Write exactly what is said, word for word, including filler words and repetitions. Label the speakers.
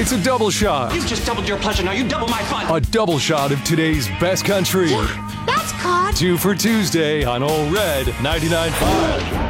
Speaker 1: It's a double shot.
Speaker 2: You just doubled your pleasure, now you double my fun.
Speaker 1: A double shot of today's best country.
Speaker 3: Yeah, that's caught.
Speaker 1: Two for Tuesday on Ole Red ninety-nine point five.